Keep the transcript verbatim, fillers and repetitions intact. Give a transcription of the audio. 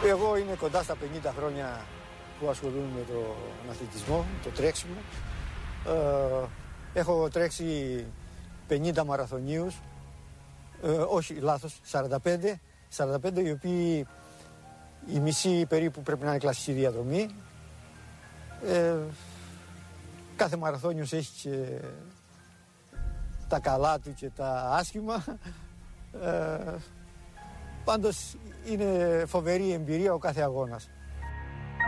Εγώ είμαι κοντά στα πενήντα χρόνια που ασχολούμαι με τον αθλητισμό, το τρέξιμο. Ε, έχω τρέξει πενήντα μαραθωνίους, ε, όχι λάθος, σαράντα πέντε, σαράντα πέντε οι οποίοι η μισή περίπου πρέπει να είναι κλασική διαδρομή. Ε, κάθε μαραθώνιος έχει και τα καλά του και τα άσχημα. Ε, πάντως είναι φοβερή εμπειρία ο κάθε αγώνας.